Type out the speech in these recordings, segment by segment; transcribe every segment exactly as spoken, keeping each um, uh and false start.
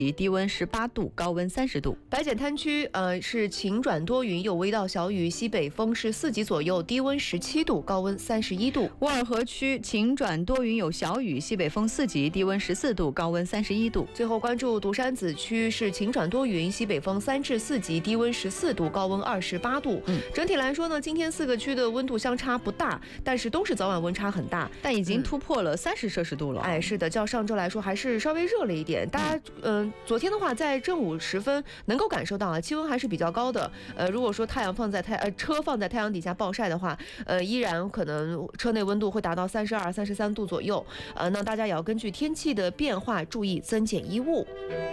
低温十八度，高温三十度。 白碱滩区呃是晴转多云，有微到小雨，西北风是四级左右，低温十七度，高温三十一度。 沃尔河区晴转多云，有小雨，西北风四级，低温十四度，高温三十一度。 最后关注独山子区是晴转多云，西北风三至四级，低温十四度，高温二十八度。 嗯， 整体来说呢，今天四个区的温度相差不大，但是都是早晚温差很大， 但已经突破了三十摄氏度了。 哎，是的，较上周来说还是稍微热了一点。大家嗯、呃，昨天的话在正午时分能够感受到啊，气温还是比较高的。呃，如果说太阳放在太呃车放在太阳底下暴晒的话，呃，依然可能车内温度会达到三十二、三十三度左右。呃，那大家也要根据天气的变化，注意增减衣物。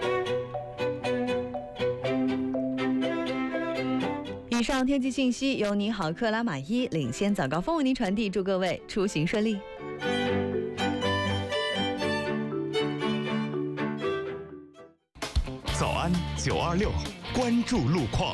以上天气信息由你好克拉玛依领先早高峰为您传递，祝各位出行顺利。 早安九二六，关注路况。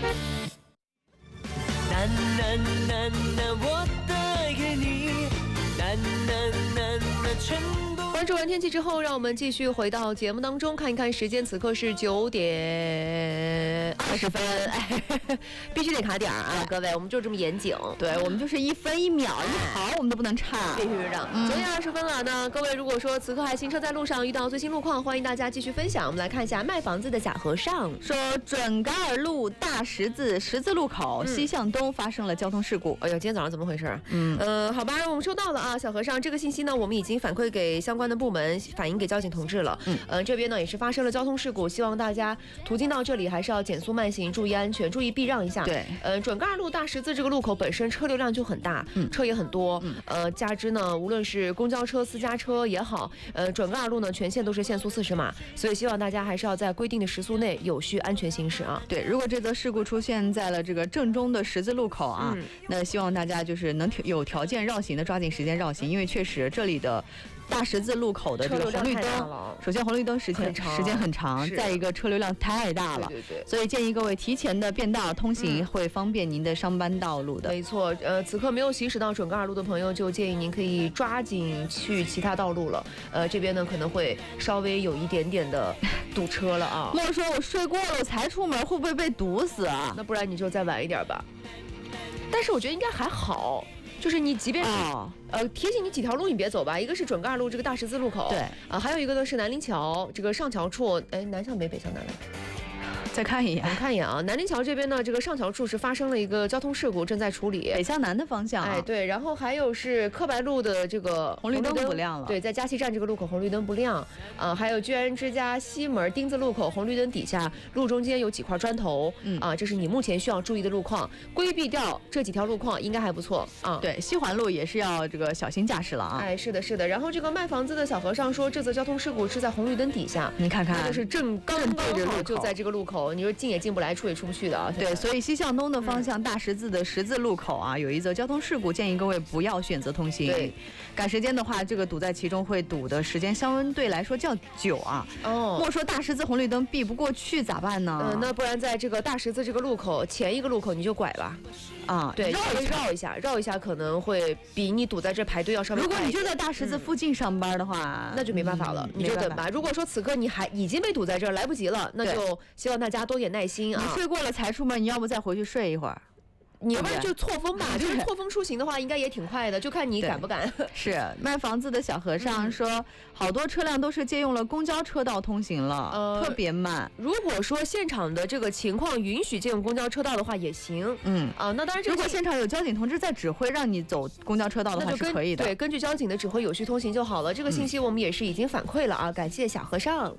难难难难，我的给你，难难难难，全部。 关注完天气之后，让我们继续回到节目当中，看一看时间，此刻是九点二十分，哎，必须得卡点啊，各位，我们就这么严谨。 对，我们就是一分一秒一毫我们都不能差， 必须是这样。九点二十分了，那各位如果说此刻还行车在路上，遇到最新路况，欢迎大家继续分享。我们来看一下卖房子的小和尚说，准噶尔路大十字十字路口、嗯、西向东发生了交通事故。 哎呦，今天早上怎么回事？ 嗯， 呃，好吧，我们收到了啊，小和尚，这个信息呢，我们已经反馈给相关的部门，反映给交警同志了。嗯，呃，这边呢也是发生了交通事故，希望大家途经到这里还是要减速慢行，注意安全，注意避让一下。 对， 呃，准噶尔路大十字这个路口本身车流量就很大，嗯，车也很多，嗯，呃，加之呢，无论是公交车、私家车也好，呃，准噶尔路呢全线都是限速四十码，所以希望大家还是要在规定的时速内有序安全行驶啊。 对，如果这则事故出现在了这个正中的十字路口啊，嗯、那希望大家就是能有条件绕行的抓紧时间绕行，因为确实这里的大十字路口的这个红绿灯，首先红绿灯时间时间很长，再一个车流量太大了， 对对对， 所以建议各位提前的变道通行，会方便您的上班道路的。 没错，呃，此刻没有行驶到准噶尔路的朋友，就建议您可以抓紧去其他道路了。呃，这边呢可能会稍微有一点点的堵车了啊。 莫说我睡过了，我才出门，会不会被堵死啊？ 那不然你就再晚一点吧。但是我觉得应该还好。就是你即便是、哦、呃提醒你几条路你别走吧，一个是准噶尔路这个大十字路口， 对啊、呃，还有一个呢是南陵桥这个上桥处，哎，南向北北向南来。 再看一眼， 我们看一眼啊，南陵桥这边呢，这个上桥处是发生了一个交通事故，正在处理。 北向南的方向、啊， 哎，对，然后还有是柯白路的这个红绿灯不亮了， 对，在嘉溪站这个路口红绿灯不亮，啊、呃，还有居然之家西门丁字路口红绿灯底下路中间有几块砖头，嗯啊，这是你目前需要注意的路况，规避掉这几条路况应该还不错啊。 对，西环路也是要这个小心驾驶了啊。 哎，是的，是的。然后这个卖房子的小和尚说，这则交通事故是在红绿灯底下， 你看看， 就是正刚刚好就在这个路口，你说进也进不来。来出也出不去的啊， 对，所以西向东的方向大十字的十字路口啊，有一则交通事故，建议各位不要选择通行。 对， 赶时间的话，这个堵在其中会堵的时间相对来说较久啊。 哦， 莫说大十字红绿灯避不过去咋办呢？ 呃，那不然在这个大十字这个路口前一个路口你就拐吧。 啊， 对，绕一绕一下，绕一下可能会比你堵在这排队要稍微快一点。 如果你就在大十字附近上班的话， 嗯、那就没办法了，嗯、你就等吧。如果说此刻你还已经被堵在这儿，来不及了，那就希望大家多点耐心啊。 你睡过了才出门，你要不再回去睡一会儿。 你要不然就错峰吧，就是错峰出行的话，应该也挺快的，就看你敢不敢。 是卖房子的小和尚说，嗯、好多车辆都是借用了公交车道通行了，呃，特别慢。 如果说现场的这个情况允许借用公交车道的话，也行。 嗯啊，那当然，如果现场有交警同志在指挥让你走公交车道的话，是可以的。 对，根据交警的指挥有序通行就好了。这个信息我们也是已经反馈了啊，感谢小和尚。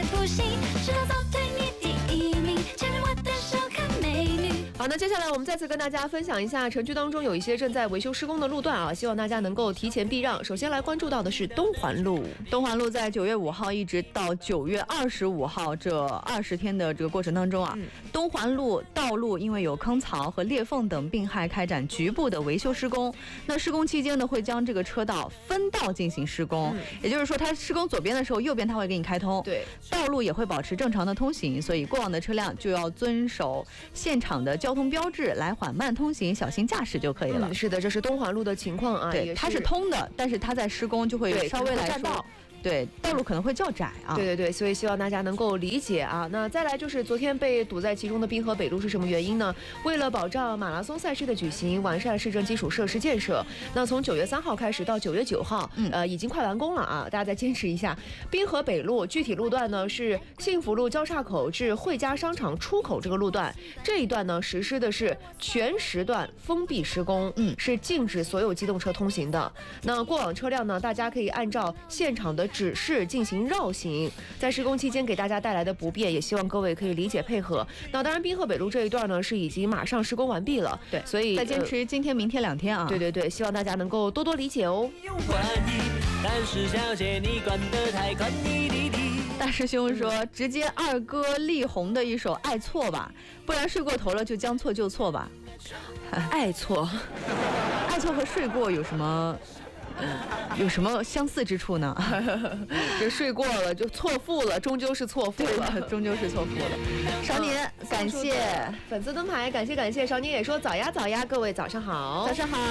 好，那接下来我们再次跟大家分享一下城区当中有一些正在维修施工的路段啊，希望大家能够提前避让。首先来关注到的是东环路， 东环路在九月五号一直到九月二十五号这二十天的这个过程当中啊，嗯、东环路道路因为有坑槽和裂缝等病害，开展局部的维修施工。那施工期间呢，会将这个车道分道进行施工，嗯、也就是说，它施工左边的时候，右边它会给你开通， 对， 道路也会保持正常的通行，所以过往的车辆就要遵守现场的交通标志来缓慢通行，小心驾驶就可以了。 嗯、是的，这是东环路的情况啊， 对，它是通的，但是它在施工就会稍微来说对，道路可能会较窄啊。 对对对，所以希望大家能够理解啊。那再来就是昨天被堵在其中的滨河北路是什么原因呢？为了保障马拉松赛事的举行，完善市政基础设施建设，那从九月三号开始到九月九号，嗯、呃，已经快完工了啊，大家再坚持一下。滨河北路具体路段呢是幸福路交叉口至汇佳商场出口这个路段，这一段呢实施的是全时段封闭施工，嗯，是禁止所有机动车通行的。那过往车辆呢，大家可以按照现场的指示进行绕行，在施工期间给大家带来的不便，也希望各位可以理解配合。那当然，滨河北路这一段呢是已经马上施工完毕了， 对， 所以再坚持今天、明天两天啊。 对对对，希望大家能够多多理解哦。 但是小姐你管得太宽，你弟弟。 大师兄说，直接二哥力宏的一首《爱错》吧，不然睡过头了就将错就错吧。 爱错， 爱错和睡过有什么？有什么相似之处呢？ 这睡过了就错付了，终究是错付了， 终究是错付了。少年，感谢粉丝灯牌，感谢感谢。少年也说早呀早呀，各位早上好， 早上好。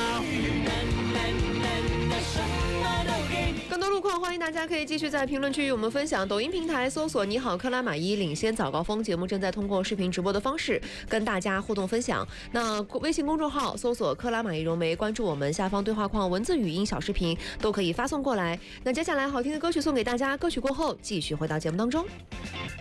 更多路况，欢迎大家可以继续在评论区与我们分享。抖音平台搜索“你好克拉玛依”，领先早高峰节目正在通过视频直播的方式跟大家互动分享。那微信公众号搜索“克拉玛依融媒”，关注我们，下方对话框文字、语音、小视频都可以发送过来。那接下来好听的歌曲送给大家，歌曲过后继续回到节目当中。